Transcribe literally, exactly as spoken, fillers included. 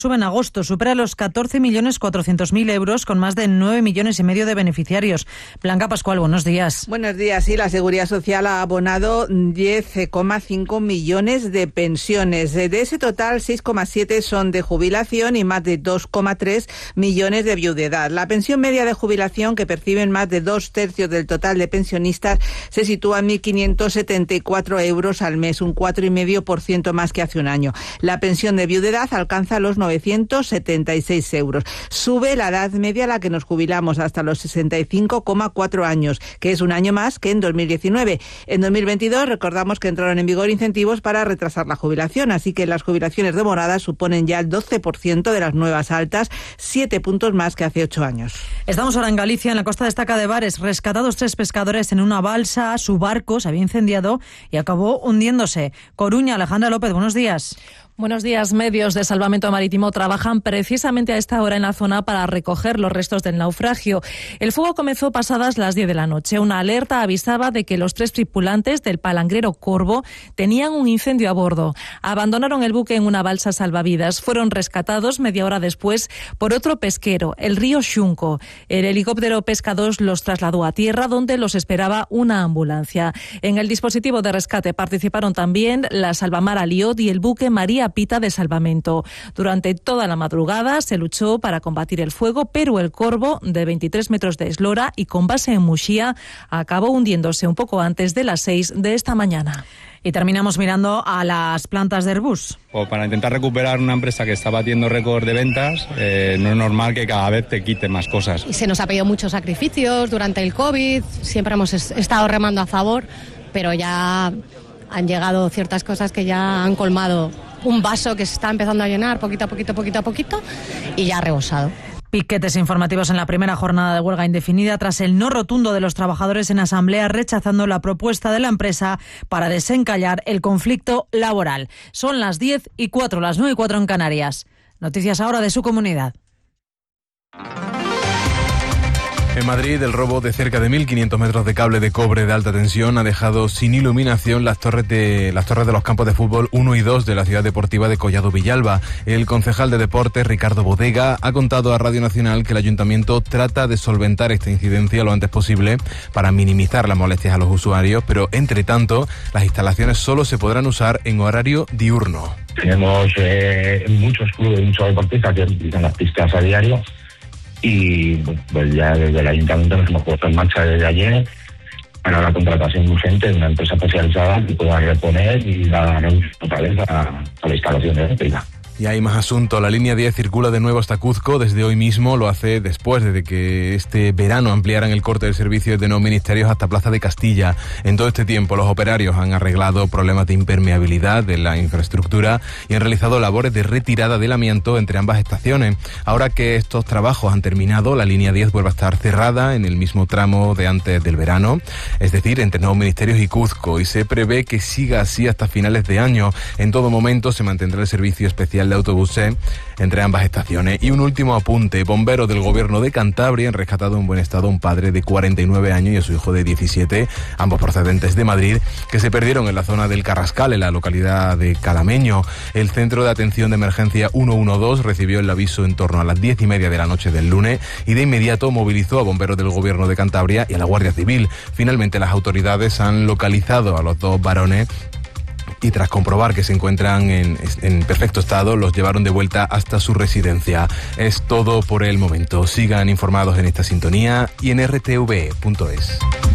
Sube en agosto, supera los catorce millones cuatrocientos mil euros con más de nueve millones y medio de beneficiarios. Blanca Pascual, buenos días. Buenos días. Sí, la Seguridad Social ha abonado diez coma cinco millones de pensiones. De ese total, seis coma siete son de jubilación y más de dos coma tres millones de viudedad. La pensión media de jubilación, que perciben más de dos tercios del total de pensionistas, se sitúa en mil quinientos setenta y cuatro euros al mes, un cuatro coma cinco por ciento más que hace un año. La pensión de viudedad alcanza los novecientos setenta y seis euros. Sube la edad media a la que nos jubilamos hasta los sesenta y cinco coma cuatro años, que es un año más que en dos mil diecinueve. En dos mil veintidós recordamos que entraron en vigor incentivos para retrasar la jubilación, así que las jubilaciones demoradas suponen ya el doce por ciento de las nuevas altas, siete puntos más que hace ocho años. Estamos ahora en Galicia, en la costa de Estaca de Bares. Rescatados tres pescadores en una balsa, su barco se había incendiado y acabó hundiéndose. Coruña, Alejandra López, buenos días. Buenos días. Medios de salvamento marítimo trabajan precisamente a esta hora en la zona para recoger los restos del naufragio. El fuego comenzó pasadas las diez de la noche. Una alerta avisaba de que los tres tripulantes del palangrero Corvo tenían un incendio a bordo. Abandonaron el buque en una balsa salvavidas. Fueron rescatados media hora después por otro pesquero, el río Xunco. El helicóptero Pesca dos los trasladó a tierra, donde los esperaba una ambulancia. En el dispositivo de rescate participaron también la Salvamar Aliot y el buque María Pita de salvamento. Durante toda la madrugada se luchó para combatir el fuego, pero el Corvo, de veintitrés metros de eslora y con base en Muxía, acabó hundiéndose un poco antes de las seis de esta mañana. Y terminamos mirando a las plantas de Airbus. O para intentar recuperar una empresa que está batiendo récord de ventas, eh, no es normal que cada vez te quite más cosas. Y se nos ha pedido muchos sacrificios durante el COVID, siempre hemos estado remando a favor, pero ya han llegado ciertas cosas que ya han colmado un vaso que se está empezando a llenar poquito a poquito, poquito a poquito, y ya ha rebosado. Piquetes informativos en la primera jornada de huelga indefinida tras el no rotundo de los trabajadores en asamblea rechazando la propuesta de la empresa para desencallar el conflicto laboral. Son las diez y cuatro, las nueve y cuatro en Canarias. Noticias ahora de su comunidad. En Madrid, el robo de cerca de mil quinientos metros de cable de cobre de alta tensión ha dejado sin iluminación las torres de las torres de los campos de fútbol uno y dos de la ciudad deportiva de Collado Villalba. El concejal de Deportes, Ricardo Bodega, ha contado a Radio Nacional que el ayuntamiento trata de solventar esta incidencia lo antes posible para minimizar las molestias a los usuarios, pero entre tanto, las instalaciones solo se podrán usar en horario diurno. Tenemos eh, muchos clubes, muchos deportistas que utilizan las pistas a diario. Y pues ya desde el ayuntamiento nos hemos puesto en marcha desde ayer para la contratación urgente de una empresa especializada que pueda reponer y dar otra vez a, a la instalación eléctrica. Y hay más asunto. La línea diez circula de nuevo hasta Cuzco desde hoy mismo. Lo hace después de que este verano ampliaran el corte del servicio de no ministerios hasta Plaza de Castilla. En todo este tiempo los operarios han arreglado problemas de impermeabilidad de la infraestructura y han realizado labores de retirada del amianto entre ambas estaciones. Ahora que estos trabajos han terminado, la línea diez vuelve a estar cerrada en el mismo tramo de antes del verano, es decir, entre nuevos ministerios y Cuzco, y se prevé que siga así hasta finales de año. En todo momento se mantendrá el servicio especial de autobuses entre ambas estaciones. Y un último apunte: bomberos del gobierno de Cantabria han rescatado en buen estado a un padre de cuarenta y nueve años y a su hijo de diecisiete, ambos procedentes de Madrid, que se perdieron en la zona del Carrascal, en la localidad de Calameño. El Centro de Atención de Emergencia ciento doce recibió el aviso en torno a las diez y media de la noche del lunes y de inmediato movilizó a bomberos del gobierno de Cantabria y a la Guardia Civil. Finalmente las autoridades han localizado a los dos varones y tras comprobar que se encuentran en, en perfecto estado, los llevaron de vuelta hasta su residencia. Es todo por el momento. Sigan informados en esta sintonía y en r t v punto es.